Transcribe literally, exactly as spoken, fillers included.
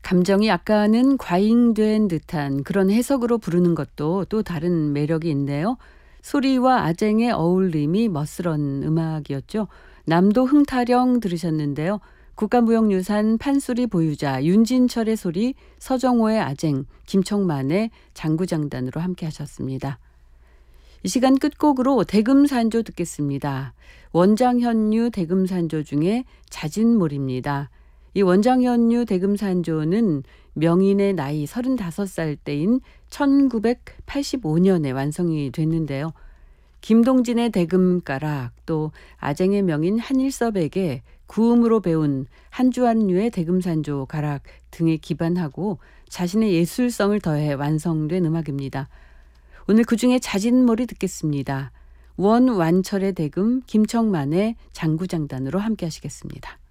감정이 약간은 과잉된 듯한 그런 해석으로 부르는 것도 또 다른 매력이 있네요. 소리와 아쟁의 어울림이 멋스런 음악이었죠. 남도 흥타령 들으셨는데요. 국가무형유산 판소리 보유자 윤진철의 소리, 서정호의 아쟁, 김청만의 장구장단으로 함께 하셨습니다. 이 시간 끝곡으로 대금산조 듣겠습니다. 원장현류 대금산조 중에 자진몰입니다. 이 원장현류 대금산조는 명인의 나이 서른다섯 살 때인 천구백팔십오 년에 완성이 됐는데요. 김동진의 대금가락, 또 아쟁의 명인 한일섭에게 구음으로 배운 한주한류의 대금산조 가락 등에 기반하고 자신의 예술성을 더해 완성된 음악입니다. 오늘 그중에 자진몰이 듣겠습니다. 원완철의 대금, 김청만의 장구장단으로 함께 하시겠습니다.